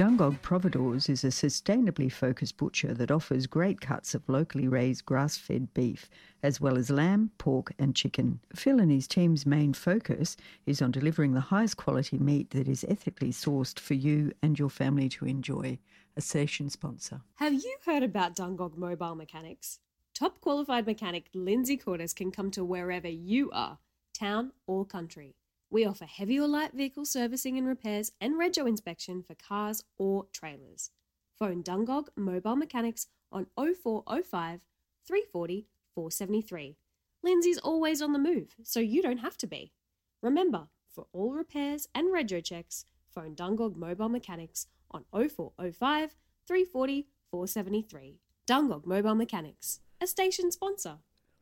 Dungog Providores is a sustainably focused butcher that offers great cuts of locally raised grass-fed beef, as well as lamb, pork and chicken. Phil and his team's main focus is on delivering the highest quality meat that is ethically sourced for you and your family to enjoy. A station sponsor. Have you heard about Dungog Mobile Mechanics? Top qualified mechanic Lindsay Cordes can come to wherever you are, town or country. We offer heavy or light vehicle servicing and repairs and rego inspection for cars or trailers. Phone Dungog Mobile Mechanics on 0405 340 473. Lindsay's always on the move, so you don't have to be. Remember, for all repairs and rego checks, phone Dungog Mobile Mechanics on 0405 340 473. Dungog Mobile Mechanics, a station sponsor.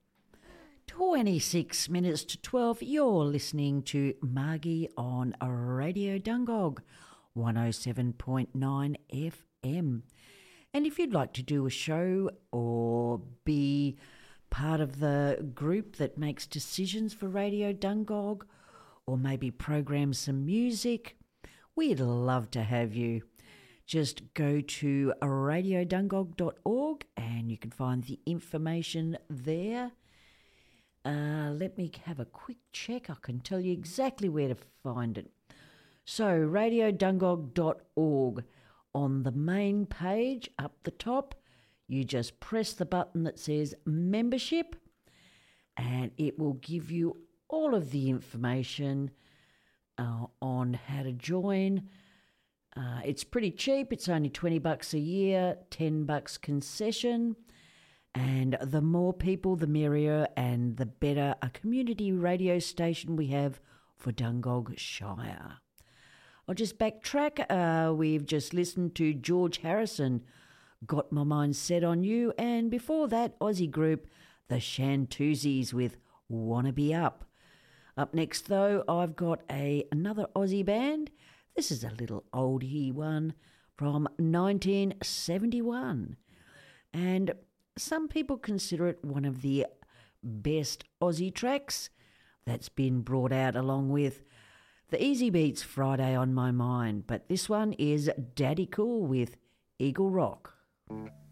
26 minutes to 12, you're listening to Margie on Radio Dungog 107.9 FM. And if you'd like to do a show or be part of the group that makes decisions for Radio Dungog, or maybe program some music, we'd love to have you. Just go to radiodungog.org and you can find the information there. Let me have a quick check. I can tell you exactly where to find it. So, radiodungog.org. On the main page up the top, you just press the button that says membership and it will give you all of the information on how to join. It's pretty cheap. It's only $20 a year, $10 concession. And the more people, the merrier, and the better a community radio station we have for Dungog Shire. I'll just backtrack. We've just listened to George Harrison, Got My Mind Set on You, and before that, Aussie group The Shantuzis with Wanna Be Up. Up next, though, I've got another Aussie band. This is a little oldie one from 1971. And some people consider it one of the best Aussie tracks that's been brought out along with the Easy Beats Friday on My Mind. But this one is Daddy Cool with Eagle Rock.